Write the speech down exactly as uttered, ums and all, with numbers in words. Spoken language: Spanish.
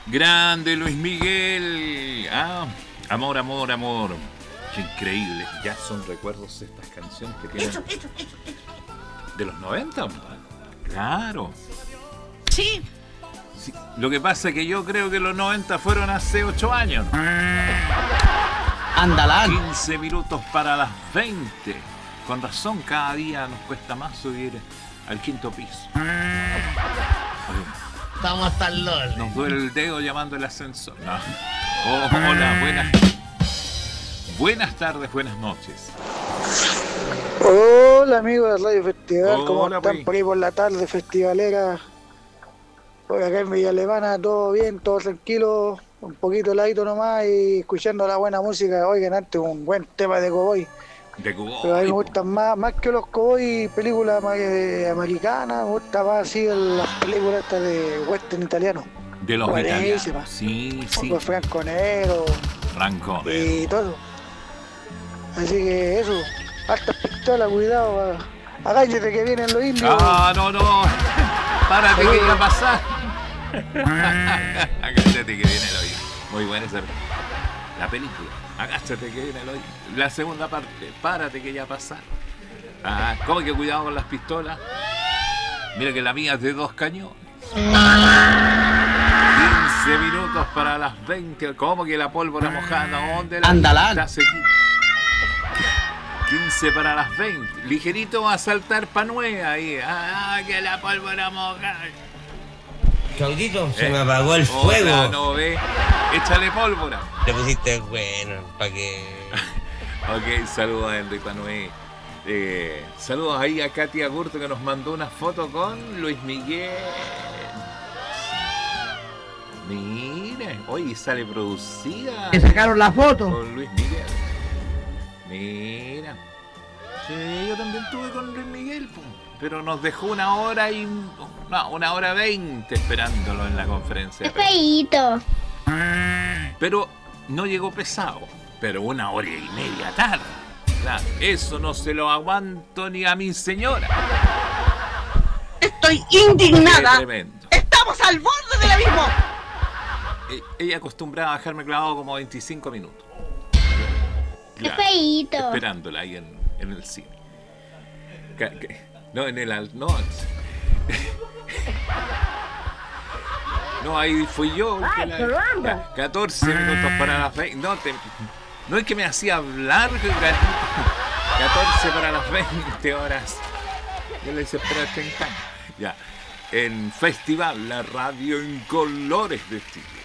Grande Luis Miguel. Ah, amor, amor, amor. Qué increíble. Ya son recuerdos estas canciones que tienen. Eso, eso, eso, eso. ¿De los noventa? Claro. Sí. Sí. Lo que pasa es que yo creo que los noventa fueron hace ocho años. Ándala. quince minutos para las veinte. Con razón, cada día nos cuesta más subir al quinto piso. Oye, Estamos hasta el LOL. nos duele el dedo llamando el ascensor. No. Oh, hola, buenas. Buenas tardes, buenas noches. Hola amigos de Radio Festival, ¿cómo Hola, están pues. por ahí por la tarde festivalera? Hoy acá en Villa Alemana todo bien, todo tranquilo, un poquito heladito nomás y escuchando la buena música. Oigan, antes un buen tema de Cowboy, De Cubo. pero a mí me gustan más, más que los Cowboy, películas ma- eh, americanas, me gusta más así las películas estas de western italiano. De los Buenísima. italianos. Sí, sí. Con Franco Nero Franco. y todo. Así que eso, hartas pistolas, cuidado, agáchate que vienen los indios. Ah, no, no. Párate que iba a pasar. Agáchate que viene el oído. Muy buena esa. La película. Agáchate que viene el oído. La segunda parte. Párate que ya va a pasar. Ah, ¿cómo que cuidado con las pistolas? Mira que la mía es de dos cañones. quince minutos para las veinte. ¿Cómo que la pólvora mojada? ¿Dónde la Ándala. está sequita? quince para las veinte. Ligerito va a saltar Panué ahí. Ah, que la pólvora mojada. Claudito, se Eh, me apagó el Hola, fuego. no ve. Échale pólvora. Le pusiste bueno, para que... Ok, saludos a Henry Panué. Eh, saludos ahí a Katy Agurto que nos mandó una foto con Luis Miguel. Mire, hoy sale producida Que sacaron la foto. con Luis Miguel. Mira. Sí, yo también estuve con Luis Miguel, po. Pero nos dejó una hora y... No, una hora veinte esperándolo en la conferencia. ¡Qué feíto! Pero no llegó pesado. Pero una hora y media tarde. Claro, eso no se lo aguanto ni a mi señora. Estoy Qué indignada. tremendo. Estamos al borde del abismo. E- Ella acostumbraba a dejarme clavado como veinticinco minutos. ¡Qué Claro, feíto! esperándola ahí en, en el cine. Ca- que- No, en el... al- No, no, ahí fui yo. el que ¡Ay, la- caramba! ya, catorce minutos para las veinte. No, te- no es que me hacía hablar. catorce para las veinte horas. Yo le hice esperar treinta años. Ya. En Festival, la radio en colores de Chile.